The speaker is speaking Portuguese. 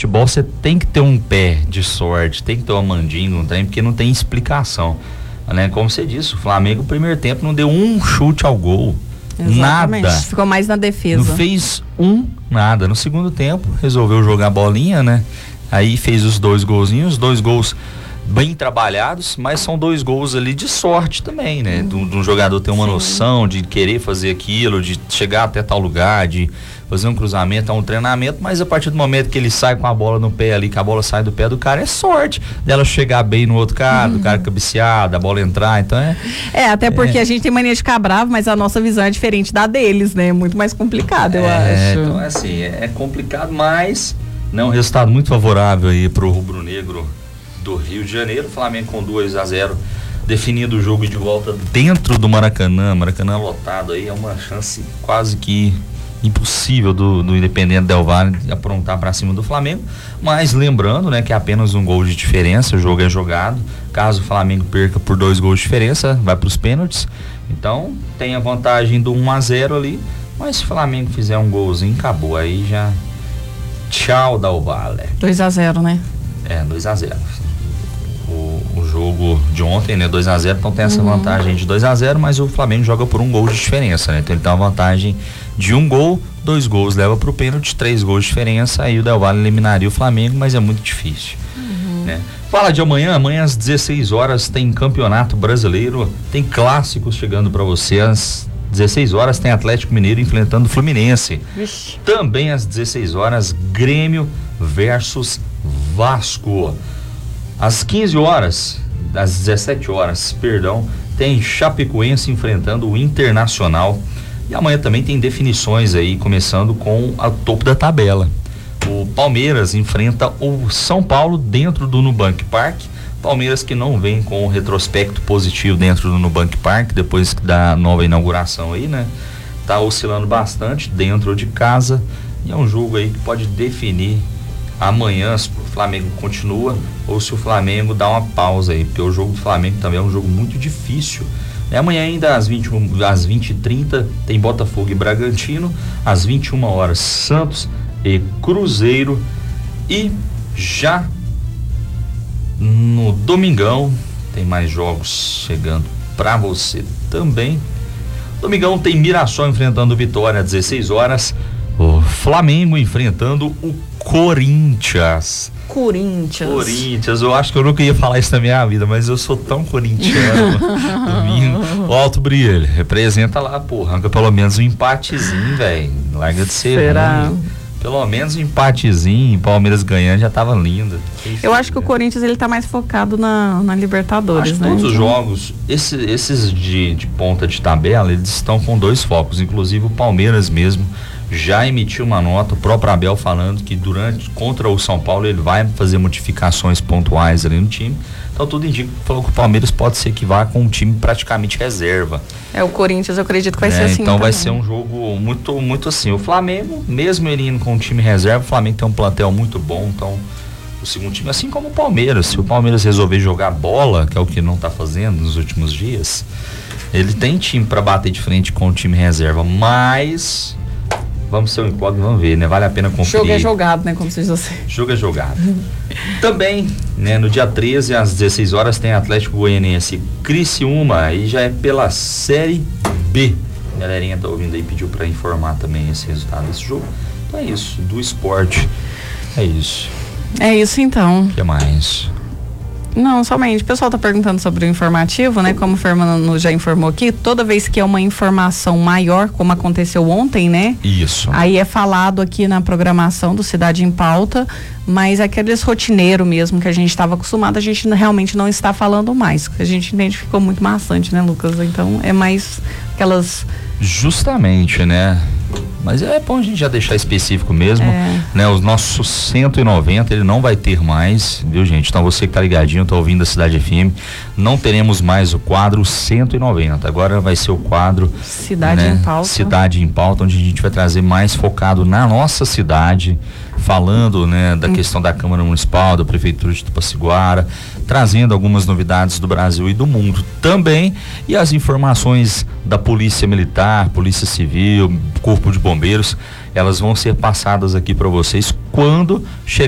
futebol você tem que ter um pé de sorte, tem que ter uma mandinga, um trem, porque não tem explicação, né? Como você disse, o Flamengo no primeiro tempo não deu um chute ao gol. Exatamente. Nada. Ficou mais na defesa. Não fez nada. No segundo tempo, resolveu jogar bolinha, né? Aí fez os 2 golzinhos, 2 gols bem trabalhados, mas são 2 gols ali de sorte também, né? De um jogador ter uma noção de querer fazer aquilo, de chegar até tal lugar, de fazer um cruzamento, um treinamento, mas a partir do momento que ele sai com a bola no pé ali, que a bola sai do pé do cara, é sorte dela chegar bem no outro cara, do cara cabecear, da bola entrar, então até porque a gente tem mania de ficar bravo, mas a nossa visão é diferente da deles, né? É muito mais complicado, eu acho. Então assim, é complicado, mas né, um resultado muito favorável aí pro rubro-negro do Rio de Janeiro. O Flamengo com 2-0 definindo o jogo de volta dentro do Maracanã lotado aí, é uma chance quase que impossível do Independente Del Valle aprontar para cima do Flamengo, mas lembrando, né, que é apenas um gol de diferença, o jogo é jogado, caso o Flamengo perca por 2 gols de diferença, vai para os pênaltis, então tem a vantagem do 1-0 ali, mas se o Flamengo fizer um golzinho, acabou, aí já tchau Del Valle. 2-0, né? 2-0. O jogo de ontem, né, 2-0, então tem essa vantagem de 2-0, mas o Flamengo joga por 1 gol de diferença, né? Então ele tem uma vantagem de 1 gol, 2 gols leva pro pênalti, 3 gols de diferença, aí o Del Valle eliminaria o Flamengo, mas é muito difícil, né? Fala de amanhã às 16 horas tem Campeonato Brasileiro, tem clássicos chegando para você, às 16 horas tem Atlético Mineiro enfrentando o Fluminense. Vixe. Também às 16 horas, Grêmio versus Vasco. Às 15 horas, às 17 horas, tem Chapecoense enfrentando o Internacional. E amanhã também tem definições aí, começando com o topo da tabela. O Palmeiras enfrenta o São Paulo dentro do Nubank Park. Palmeiras que não vem com o retrospecto positivo dentro do Nubank Park, depois da nova inauguração aí, né? Tá oscilando bastante dentro de casa. E é um jogo aí que pode definir amanhã se o Flamengo continua ou se o Flamengo dá uma pausa aí, porque o jogo do Flamengo também é um jogo muito difícil. Amanhã ainda às 20h30 tem Botafogo e Bragantino, às 21 horas Santos e Cruzeiro, e já no domingão tem mais jogos chegando pra você também. Domingão tem Mirassol enfrentando o Vitória às 16 horas, o Flamengo enfrentando o Corinthians, eu acho que eu nunca ia falar isso na minha vida, mas eu sou tão corintiano. Domingo, o Alto Brilho, representa lá, pô, arranca pelo menos um empatezinho, velho, larga de ser Será? ruim. Pelo menos um empatezinho, Palmeiras ganhando já tava lindo. Eu acho que o Corinthians ele tá mais focado na Libertadores, acho né? Todos os jogos, esses de ponta de tabela, eles estão com 2 focos, inclusive o Palmeiras mesmo já emitiu uma nota, o próprio Abel falando que contra o São Paulo ele vai fazer modificações pontuais ali no time. Então tudo indica, falou que o Palmeiras pode ser que vá com um time praticamente reserva. O Corinthians eu acredito que vai ser assim. Então também. vai ser um jogo muito, muito assim. O Flamengo, mesmo ele indo com um time reserva, o Flamengo tem um plantel muito bom, então o segundo time, assim como o Palmeiras, se o Palmeiras resolver jogar bola, que é o que não tá fazendo nos últimos dias, ele tem time para bater de frente com o time reserva, mas vamos ser um incógnito, vamos ver, né? Vale a pena conferir. Jogo é jogado, né? Como você diz assim. Jogo é jogado. Também, né? No dia 13, às 16 horas, tem Atlético Goianiense e Criciúma, aí já é pela Série B. A galerinha tá ouvindo aí, pediu pra informar também esse resultado desse jogo. Então é isso, do esporte. É isso. É isso então. O que mais? Não, somente. O pessoal tá perguntando sobre o informativo, né? Como o Fernando já informou aqui, toda vez que é uma informação maior, como aconteceu ontem, né? Isso. Aí é falado aqui na programação do Cidade em Pauta, mas aqueles rotineiro mesmo que a gente estava acostumado, a gente realmente não está falando mais. A gente entende que ficou muito maçante, né, Lucas? Então é mais aquelas... Justamente, né? Mas é bom a gente já deixar específico mesmo, né? Os nossos 190 ele não vai ter mais, viu, gente? Então você que tá ligadinho, tá ouvindo a Cidade FM, não teremos mais o quadro 190, agora vai ser o quadro Cidade em Pauta. Cidade em Pauta, onde a gente vai trazer mais focado na nossa cidade, falando, né, da questão da Câmara Municipal, da Prefeitura de Tupaciguara, trazendo algumas novidades do Brasil e do mundo também, e as informações da Polícia Militar, Polícia Civil, Corpo de Bombeiros, elas vão ser passadas aqui para vocês quando chegar